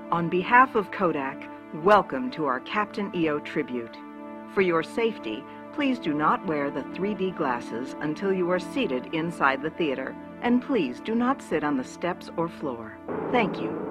On behalf of Kodak, welcome to our Captain EO tribute. For your safety, please do not wear the 3D glasses until you are seated inside the theater, and please do not sit on the steps or floor. Thank you.